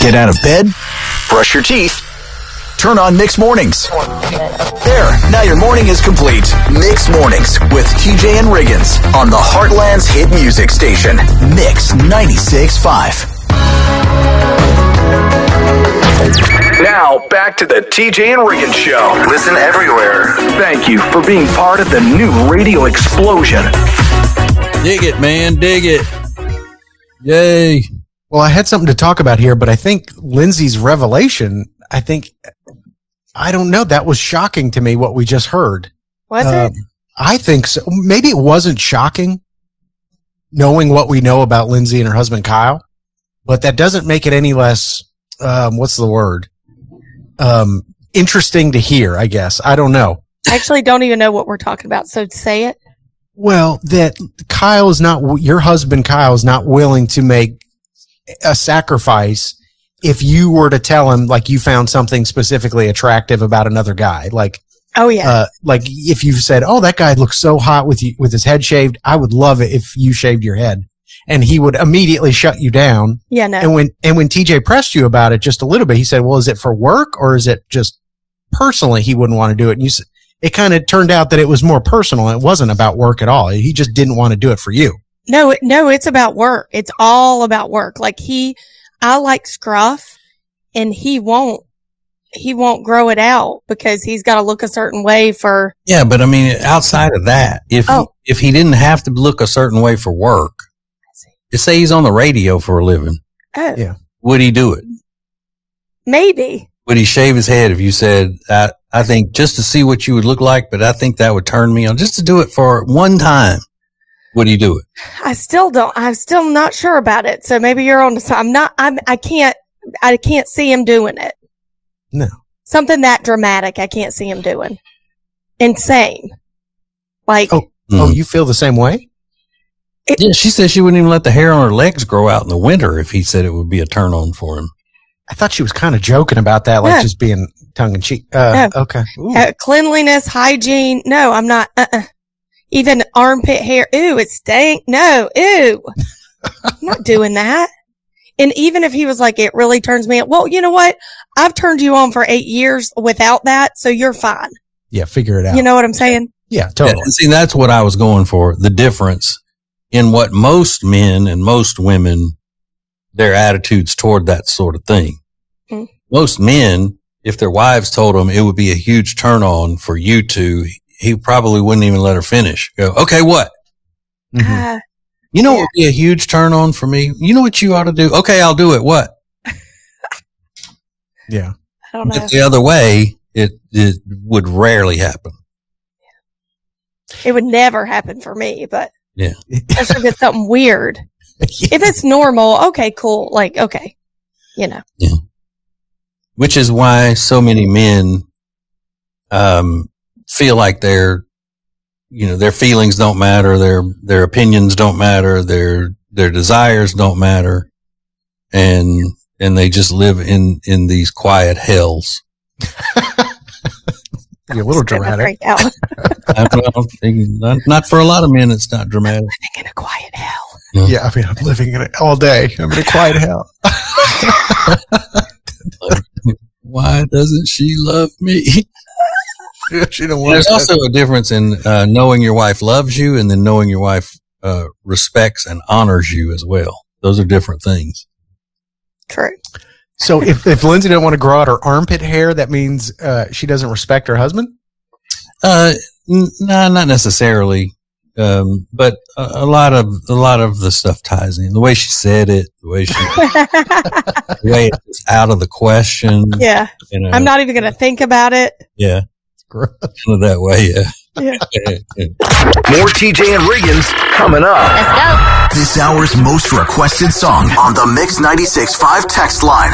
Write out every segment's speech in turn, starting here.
Get out of bed, brush your teeth, turn on Mixed Mornings. There, now your morning is complete. Mixed Mornings with TJ and Riggins on the Heartland's hit music station, Mix 96.5. Now, back to the TJ and Riggins Show. Listen everywhere. Thank you for being part of the new radio explosion. Dig it, man. Dig it. Yay. Well, I had something to talk about here, but I think Lindsay's revelation, I don't know, that was shocking to me, what we just heard. Was it? I think so. Maybe it wasn't shocking, knowing what we know about Lindsay and her husband, Kyle, but that doesn't make it any less, what's the word? Interesting to hear, I guess. I don't know. I actually don't even know what we're talking about, so say it. Well, that Kyle is not, your husband, Kyle, is not willing to make a sacrifice if you were to tell him, like, you found something specifically attractive about another guy. Like, oh yeah. Like if you said, oh, that guy looks so hot with his head shaved. I would love it if you shaved your head. And he would immediately shut you down. Yeah, no. And when TJ pressed you about it just a little bit, he said, well, is it for work or is it just personally he wouldn't want to do it? And you said, it kind of turned out that it was more personal. It wasn't about work at all. He just didn't want to do it for you. No, it's about work. It's all about work. Like I like scruff and he won't grow it out because he's got to look a certain way for. Yeah. But I mean, outside of that, if he didn't have to look a certain way for work, just say he's on the radio for a living. Oh, yeah. Would he do it? Maybe. Would he shave his head if you said, I think just to see what you would look like, but I think that would turn me on just to do it for one time. Would he do it? I'm still not sure about it. So maybe you're on the side. I can't see him doing it. No. Something that dramatic. I can't see him doing. Insane. Like. Oh, you feel the same way? Yeah. She said she wouldn't even let the hair on her legs grow out in the winter if he said it would be a turn on for him. I thought she was kind of joking about that, like just being tongue in cheek. No. Okay. Cleanliness, hygiene. No, I'm not. Even armpit hair. Ooh, it stank. No, ew. I'm not doing that. And even if he was like, it really turns me on. Well, you know what? I've turned you on for 8 years without that, so you're fine. Yeah, figure it out. You know what I'm saying? Yeah, totally. And see, that's what I was going for. The difference in what most men and most women, their attitudes toward that sort of thing. Mm. Most men, if their wives told them it would be a huge turn on for you two, he probably wouldn't even let her finish. Go, okay, what? Mm-hmm. You know what would be a huge turn on for me? You know what you ought to do? Okay, I'll do it. What? Yeah. I don't know. But the other way, it would rarely happen. It would never happen for me, but yeah, especially if it's something weird. Yeah. If it's normal, okay, cool. Like, okay, you know. Yeah. Which is why so many men feel like their feelings don't matter, their opinions don't matter, their desires don't matter, and they just live in these quiet hells. You're a little dramatic. Not for a lot of men, it's not dramatic. Living in a quiet hell. Yeah, I mean, I'm living in it all day. I'm in a quiet hell. Why doesn't she love me? She don't want. There's also a difference in knowing your wife loves you and then knowing your wife respects and honors you as well. Those are different things. True. So if Lindsay doesn't want to grow out her armpit hair, that means she doesn't respect her husband? No, not necessarily. But a lot of the stuff ties in. The way she said it, the way it's out of the question. Yeah. You know, I'm not even going to think about it. Yeah. Kind of that way, yeah. More TJ and Riggins coming up. Let's go. This hour's most requested song on the Mix 96.5 text line.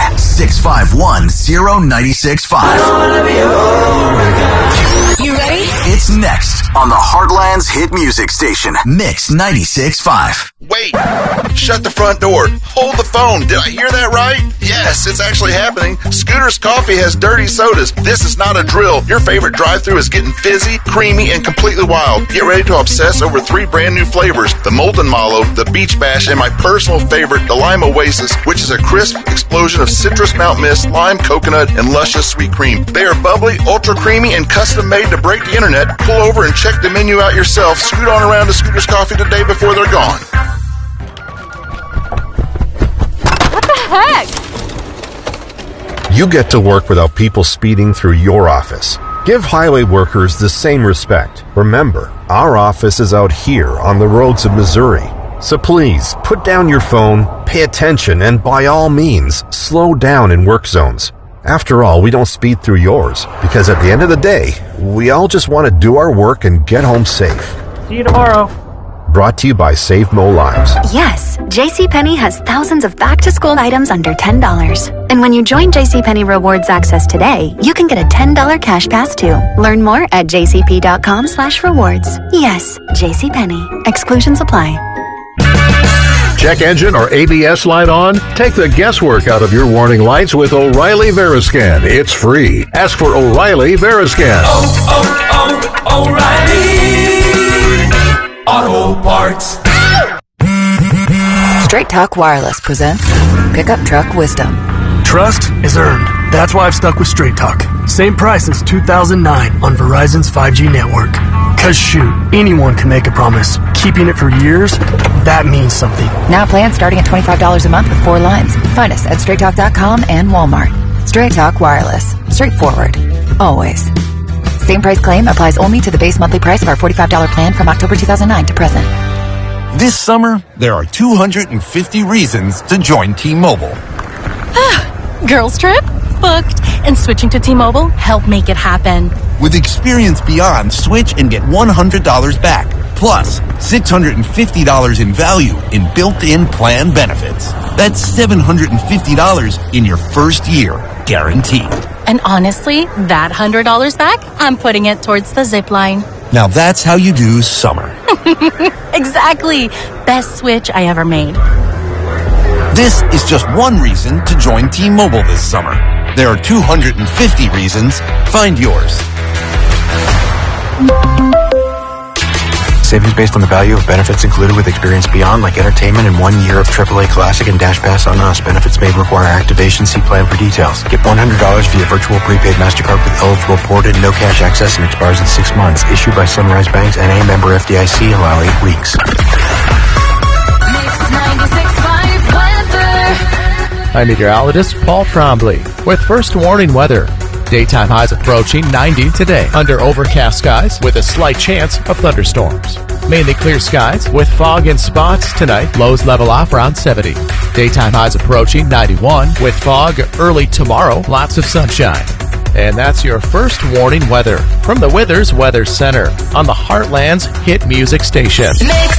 651-0965. You ready? It's next on the Heartland's hit music station, Mix 96.5. Wait! Shut the front door. Hold the phone. Did I hear that right? Yes, it's actually happening. Scooter's Coffee has dirty sodas. This is not a drill. Your favorite drive-thru is getting fizzy, creamy, creamy, and completely wild. Get ready to obsess over 3 brand new flavors, the Molten Mallow, the Beach Bash, and my personal favorite, the Lime Oasis, which is a crisp explosion of citrus mount mist, lime coconut, and luscious sweet cream. They are bubbly, ultra creamy, and custom made to break the internet. Pull over and check the menu out yourself. Scoot on around to Scooter's Coffee today before they're gone. What the heck? You get to work without people speeding through your office. Give highway workers the same respect. Remember, our office is out here on the roads of Missouri. So please, put down your phone, pay attention, and by all means, slow down in work zones. After all, we don't speed through yours, because at the end of the day, we all just want to do our work and get home safe. See you tomorrow. Brought to you by Save Mo Lives. Yes, JCPenney has thousands of back-to-school items under $10. And when you join JCPenney Rewards Access today, you can get a $10 cash pass too. Learn more at jcp.com/rewards. Yes, JCPenney. Exclusions apply. Check engine or ABS light on? Take the guesswork out of your warning lights with O'Reilly Veriscan. It's free. Ask for O'Reilly Veriscan. O'Reilly Auto Parts. Straight Talk Wireless presents Pickup Truck Wisdom. Trust is earned. That's why I've stuck with Straight Talk. Same price as 2009 on Verizon's 5G network. Cause shoot, anyone can make a promise. Keeping it for years, that means something. Now plans starting at $25 a month with 4 lines. Find us at straighttalk.com and Walmart. Straight Talk Wireless. Straightforward. Always. Same price claim applies only to the base monthly price of our $45 plan from October 2009 to present. This summer, there are 250 reasons to join T-Mobile. Girls trip? Booked. And switching to T-Mobile helped make it happen. With Experience Beyond, switch and get $100 back. Plus, $650 in value in built-in plan benefits. That's $750 in your first year, guaranteed. And honestly, that $100 back, I'm putting it towards the zip line. Now that's how you do summer. Exactly. Best switch I ever made. This is just one reason to join T-Mobile this summer. There are 250 reasons. Find yours. Savings based on the value of benefits included with Experience Beyond, like entertainment and 1 year of AAA Classic and Dash Pass on us. Benefits may require activation. See plan for details. Get $100 via virtual prepaid MasterCard with eligible ported, no cash access, and expires in 6 months. Issued by Sunrise Banks, N.A. member FDIC. Allow 8 weeks. I'm meteorologist Paul Trombley with first warning weather. Daytime highs approaching 90 today under overcast skies with a slight chance of thunderstorms. Mainly clear skies with fog in spots tonight. Lows level off around 70. Daytime highs approaching 91 with fog early tomorrow. Lots of sunshine. And that's your first warning weather from the Withers Weather Center on the Heartland's hit music station. Mix